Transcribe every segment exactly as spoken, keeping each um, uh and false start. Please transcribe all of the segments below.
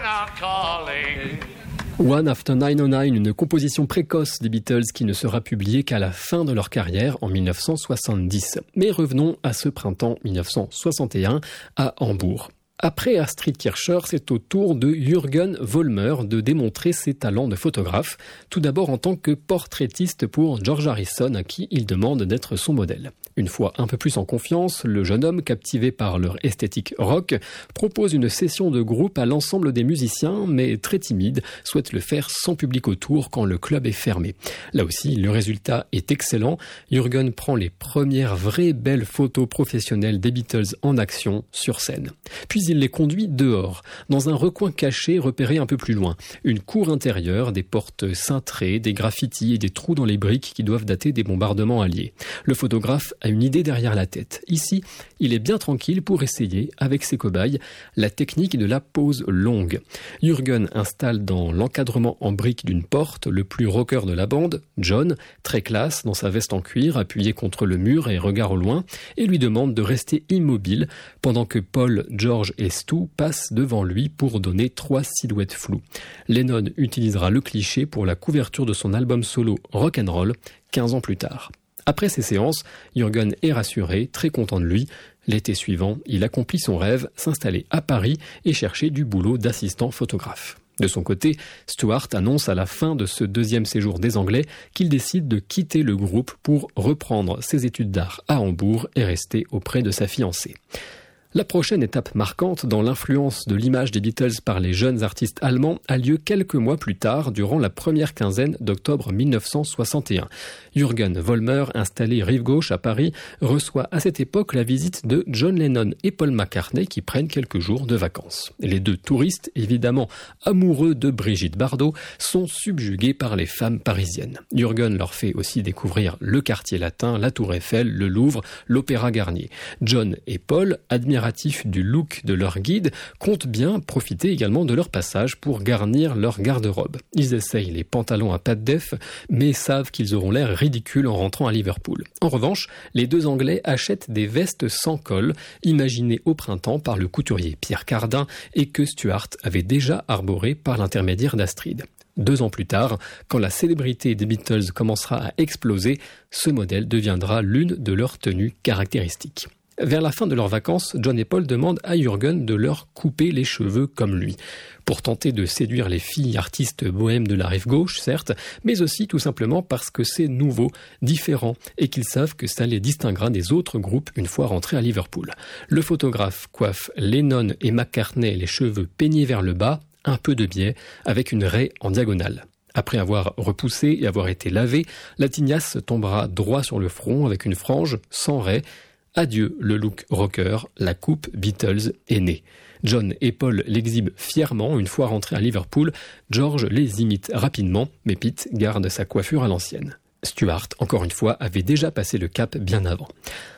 One After nine oh nine, une composition précoce des Beatles qui ne sera publiée qu'à la fin de leur carrière en dix-neuf cent soixante-dix. Mais revenons à ce printemps dix-neuf cent soixante et un à Hambourg. Après Astrid Kirchherr, c'est au tour de Jürgen Vollmer de démontrer ses talents de photographe, tout d'abord en tant que portraitiste pour George Harrison, à qui il demande d'être son modèle. Une fois un peu plus en confiance, le jeune homme, captivé par leur esthétique rock, propose une session de groupe à l'ensemble des musiciens, mais très timide, souhaite le faire sans public autour quand le club est fermé. Là aussi, le résultat est excellent. Jürgen prend les premières vraies belles photos professionnelles des Beatles en action sur scène. Puis il les conduit dehors, dans un recoin caché repéré un peu plus loin. Une cour intérieure, des portes cintrées, des graffitis et des trous dans les briques qui doivent dater des bombardements alliés. Le photographe a une idée derrière la tête. Ici, il est bien tranquille pour essayer, avec ses cobayes, la technique de la pose longue. Jürgen installe dans l'encadrement en briques d'une porte le plus rocker de la bande, John, très classe dans sa veste en cuir, appuyé contre le mur et regard au loin, et lui demande de rester immobile pendant que Paul, George et Stu passent devant lui pour donner trois silhouettes floues. Lennon utilisera le cliché pour la couverture de son album solo Rock'n'Roll, quinze ans plus tard. Après ces séances, Jürgen est rassuré, très content de lui. L'été suivant, il accomplit son rêve, s'installer à Paris et chercher du boulot d'assistant photographe. De son côté, Stuart annonce à la fin de ce deuxième séjour des Anglais qu'il décide de quitter le groupe pour reprendre ses études d'art à Hambourg et rester auprès de sa fiancée. La prochaine étape marquante dans l'influence de l'image des Beatles par les jeunes artistes allemands a lieu quelques mois plus tard, durant la première quinzaine d'octobre dix-neuf cent soixante et un. Jürgen Vollmer, installé rive gauche à Paris, reçoit à cette époque la visite de John Lennon et Paul McCartney qui prennent quelques jours de vacances. Les deux touristes, évidemment amoureux de Brigitte Bardot, sont subjugués par les femmes parisiennes. Jürgen leur fait aussi découvrir le quartier latin, la Tour Eiffel, le Louvre, l'Opéra Garnier. John et Paul, admiratifs du look de leur guide, comptent bien profiter également de leur passage pour garnir leur garde-robe. Ils essayent les pantalons à pattes d'Ef, mais savent qu'ils auront l'air ridicules en rentrant à Liverpool. En revanche, les deux Anglais achètent des vestes sans col, imaginées au printemps par le couturier Pierre Cardin et que Stuart avait déjà arboré par l'intermédiaire d'Astrid. Deux ans plus tard, quand la célébrité des Beatles commencera à exploser, ce modèle deviendra l'une de leurs tenues caractéristiques. Vers la fin de leurs vacances, John et Paul demandent à Jürgen de leur couper les cheveux comme lui, pour tenter de séduire les filles artistes bohèmes de la rive gauche, certes, mais aussi tout simplement parce que c'est nouveau, différent, et qu'ils savent que ça les distinguera des autres groupes une fois rentrés à Liverpool. Le photographe coiffe Lennon et McCartney les cheveux peignés vers le bas, un peu de biais, avec une raie en diagonale. Après avoir repoussé et avoir été lavé, la tignasse tombera droit sur le front avec une frange sans raie. Adieu le look rocker, la coupe Beatles est née. John et Paul l'exhibent fièrement une fois rentrés à Liverpool. George les imite rapidement, mais Pete garde sa coiffure à l'ancienne. Stuart, encore une fois, avait déjà passé le cap bien avant.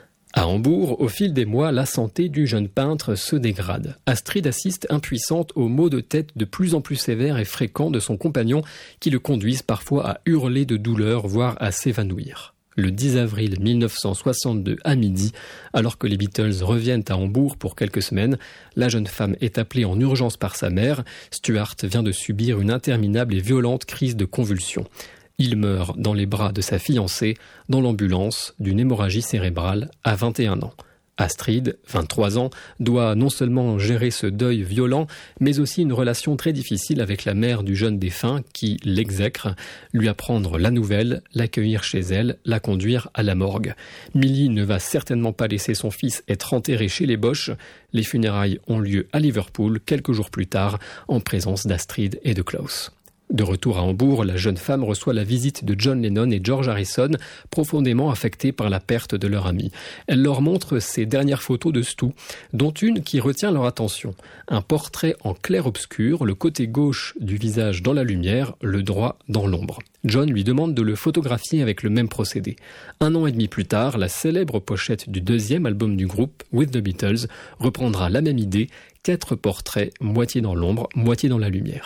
À Hambourg, au fil des mois, la santé du jeune peintre se dégrade. Astrid assiste impuissante aux maux de tête de plus en plus sévères et fréquents de son compagnon qui le conduisent parfois à hurler de douleur, voire à s'évanouir. Le dix avril dix-neuf cent soixante-deux à midi, alors que les Beatles reviennent à Hambourg pour quelques semaines, la jeune femme est appelée en urgence par sa mère. Stuart vient de subir une interminable et violente crise de convulsions. Il meurt dans les bras de sa fiancée, dans l'ambulance, d'une hémorragie cérébrale à vingt et un ans. Astrid, vingt-trois ans, doit non seulement gérer ce deuil violent, mais aussi une relation très difficile avec la mère du jeune défunt qui l'exècre, lui apprendre la nouvelle, l'accueillir chez elle, la conduire à la morgue. Millie ne va certainement pas laisser son fils être enterré chez les Bosch. Les funérailles ont lieu à Liverpool quelques jours plus tard, en présence d'Astrid et de Klaus. De retour à Hambourg, la jeune femme reçoit la visite de John Lennon et George Harrison, profondément affectés par la perte de leur ami. Elle leur montre ses dernières photos de Stu, dont une qui retient leur attention. Un portrait en clair-obscur, le côté gauche du visage dans la lumière, le droit dans l'ombre. John lui demande de le photographier avec le même procédé. Un an et demi plus tard, la célèbre pochette du deuxième album du groupe, With the Beatles, reprendra la même idée, quatre portraits, moitié dans l'ombre, moitié dans la lumière.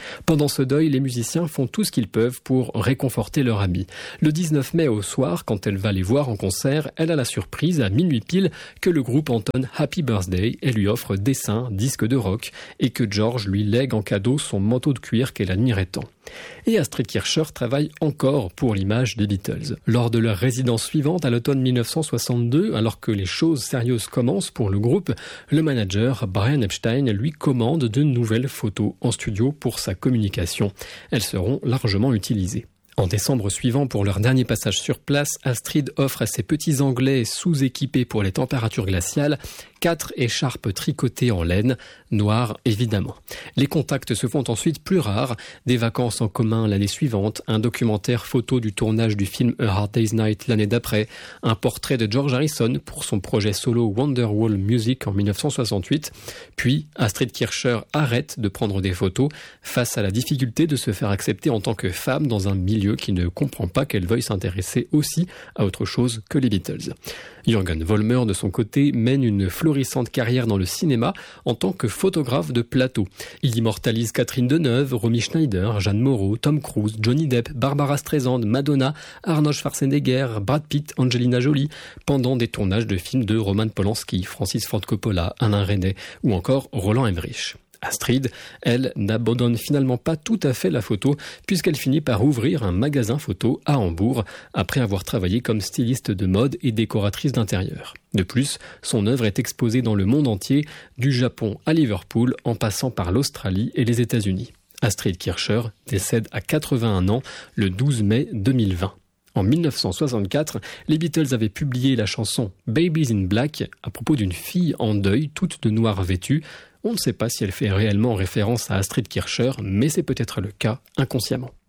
Pendant ce deuil, les musiciens font tout ce qu'ils peuvent pour réconforter leur amie. Le dix-neuf mai au soir, quand elle va les voir en concert, elle a la surprise à minuit pile que le groupe entonne Happy Birthday et lui offre dessins, disques de rock et que George lui lègue en cadeau son manteau de cuir qu'elle admirait tant. Et Astrid Kirchherr travaille encore pour l'image des Beatles. Lors de leur résidence suivante à l'automne mille neuf cent soixante-deux, alors que les choses sérieuses commencent pour le groupe, le manager Brian Epstein lui commande de nouvelles photos en studio pour sa communication. Elles seront largement utilisées. En décembre suivant, pour leur dernier passage sur place, Astrid offre à ses petits Anglais sous-équipés pour les températures glaciales quatre écharpes tricotées en laine, noires évidemment. Les contacts se font ensuite plus rares, des vacances en commun l'année suivante, un documentaire photo du tournage du film A Hard Day's Night l'année d'après, un portrait de George Harrison pour son projet solo Wonderwall Music en mille neuf cent soixante-huit, puis Astrid Kirchherr arrête de prendre des photos face à la difficulté de se faire accepter en tant que femme dans un milieu qui ne comprend pas qu'elle veuille s'intéresser aussi à autre chose que les Beatles. Jürgen Vollmer, de son côté, mène une florissante carrière dans le cinéma en tant que photographe de plateau. Il immortalise Catherine Deneuve, Romy Schneider, Jeanne Moreau, Tom Cruise, Johnny Depp, Barbara Streisand, Madonna, Arnold Schwarzenegger, Brad Pitt, Angelina Jolie, pendant des tournages de films de Roman Polanski, Francis Ford Coppola, Alain Resnais ou encore Roland Emmerich. Astrid, elle, n'abandonne finalement pas tout à fait la photo puisqu'elle finit par ouvrir un magasin photo à Hambourg après avoir travaillé comme styliste de mode et décoratrice d'intérieur. De plus, son œuvre est exposée dans le monde entier, du Japon à Liverpool en passant par l'Australie et les États-Unis. Astrid Kirchherr décède à quatre-vingt-un ans le douze mai deux mille vingt. En mille neuf cent soixante-quatre, les Beatles avaient publié la chanson Babies in Black à propos d'une fille en deuil, toute de noir vêtue. On ne sait pas si elle fait réellement référence à Astrid Kirchherr, mais c'est peut-être le cas inconsciemment.